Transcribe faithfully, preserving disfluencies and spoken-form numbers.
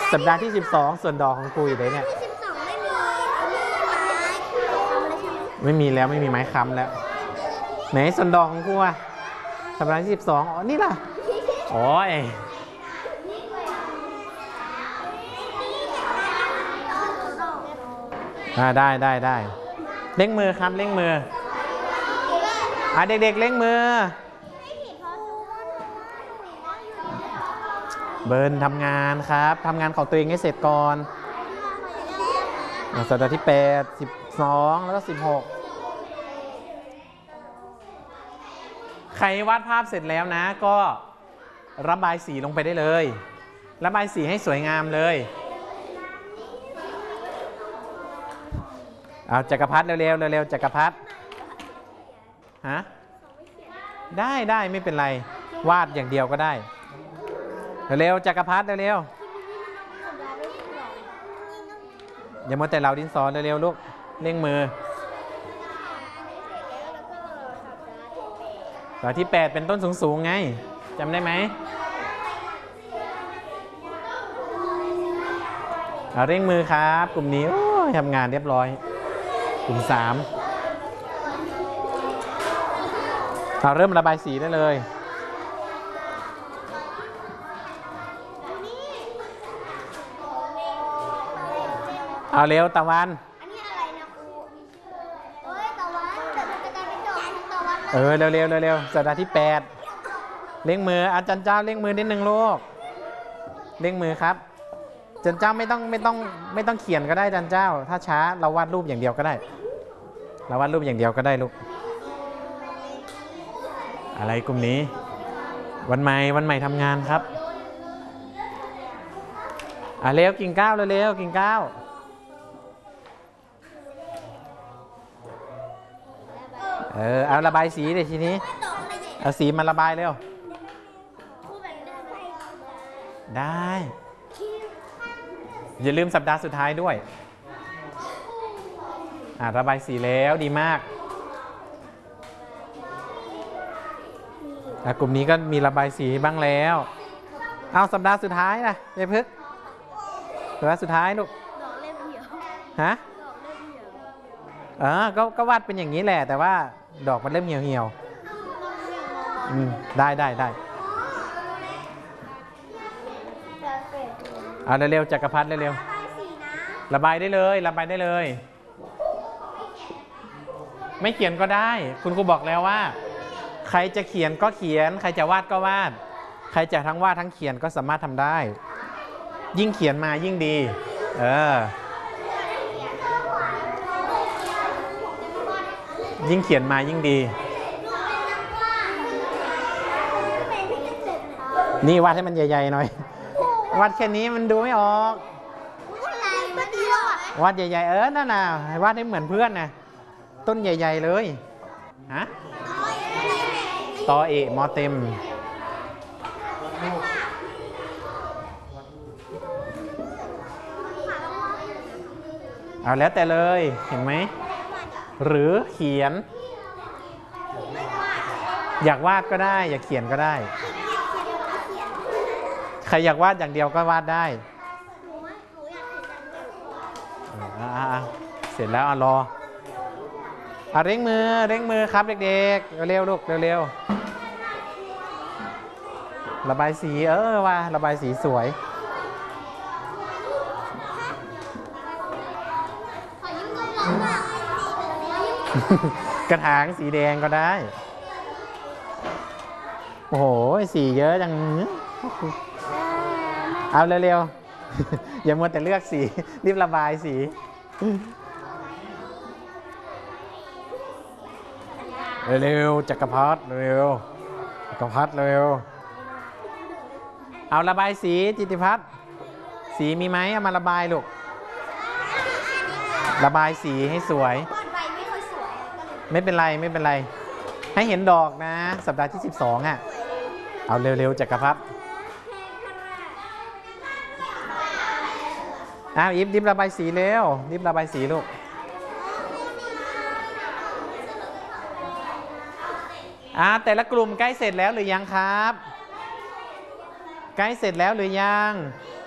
สัปดาห์ที่สิบสองส่วนดอกของครูอยู่ไหนเนี่ยสิบสองไม่มีไม้ไม่มีแล้วไม่มีไม้ค้ำแล้วไหนส่วนดอกของครูอะสัปดาห์ที่สิบสองอ๋อนี่ล่ะโอ้ยได้ได้ได้เร่งมือครับเร่งมืออ่ะเด็กๆเร่งมือเบิร์นทำงานครับทำงานของตัวเองให้เสร็จก่อนสัปดาห์ที่แปด สิบสองแล้วก็สิบหกใครวาดภาพเสร็จแล้วนะก็ระบายสีลงไปได้เลยระบายสีให้สวยงามเลยเอาจักรพรรดิเร็วๆเร็วๆจักรพรรดิฮะได้ได้ไม่เป็นไรวาดอย่างเดียวก็ได้เร็วๆจักรพรรดิเร็วๆอย่ามัวแต่เราดินสอเร็วๆลูกเร่งมือต่อที่แปดเป็นต้นสูงๆไงจำได้ไหมเอาเร่งมือครับกลุ่มนี้ทำงานเรียบร้อยกลุ่มสามเราเริ่มระบายสีได้เลยเอาเร็วตะวันอันนี้อะไรนะครูเอ้ยตะวันแต่มันจะกลายเป็นดอกตะวันเออเร็วเร็วเร็วสัปดาห์ที่แปดเร่งมืออาจารย์เจ้าเร่งมือนิดนึงลูกเร่งมือครับอาจารย์เจ้าไม่ต้องไม่ต้องไม่ต้องเขียนก็ได้อาจารย์เจ้าถ้าช้าเราวาดรูปอย่างเดียวก็ได้เราวาดรูปอย่างเดียวก็ได้ลูกอะไรกลุ่มนี้วันใหม่วันใหม่ทำงานครับอ่ะเร็วกิ่งก้าวเร็วๆกิ่งก้าวเออเอาระบายสีเลยทีนี้เอาสีมาระบายเร็วได้อย่าลืมสัปดาห์สุดท้ายด้วยอ่ะระบายสีแล้วดีมากอ่ะกลุ่มนี้ก็มีระบายสีบ้างแล้วเอาสัปดาห์สุดท้ายนะยายพึกสัปดาห์สุดท้ายลูกฮะเออก็ก็วาดเป็นอย่างนี้แหละแต่ว่าดอกมันเริ่มเหี่ยวเหี่ยวอืมได้ได้ได้เอาเร็วๆจักรพรรดิเร็วๆระบายได้เลยระบายได้เลยไม่เขียนก็ได้คุณครูบอกแล้วว่าใครจะเขียนก็เขียนใครจะวาดก็วาดใครจะทั้งวาดทั้งเขียนก็สามารถทำได้ยิ่งเขียนมายิ่งดีเออยิ่งเขียนมายิ่งดีนี่วาดให้มันใหญ่ๆหน่อยวาดแค่นี้มันดูไม่ออกวาดใหญ่ๆเออนั่นน่ะวาดให้เหมือนเพื่อนนะต้นใหญ่ๆเลยฮะตอเอะมอเต็มเอาแล้วแต่เลยเห็นไหมหรือเขียนอยากวาดก็ได้อยากเขียนก็ได้ใครอยากวาดอย่างเดียวก็วาดได้เสร็จแล้วเอารอเอาเร่งมือเร่งมือครับเด็กๆเร็วๆลูกเร็วๆระบายสีเออว่าระบายสีสวยกระถางสีแดงก็ได้โอ้โหสีเยอะจังเอาเร็วๆอย่ามัวแต่เลือกสีรีบระบายสีเร็วจักรพรรดิเร็วจักรพรรดิเร็วเอาระบายสีจิติพัฒน์สีมีไหมเอามาระบายลูกระบายสีให้สวยไม่เป็นไรไม่เป็นไรให้เห็นดอกนะสัปดาห์ที่สิบสองอ่ะเอาเร็วๆจักรพรรดิอ้าวอิฟดิบระบายสีเร็วดิบระบายสีลูกอ่าแต่ละกลุ่มใกล้เสร็จแล้วหรือยังครับใกล้เสร็จแล้วหรือยัง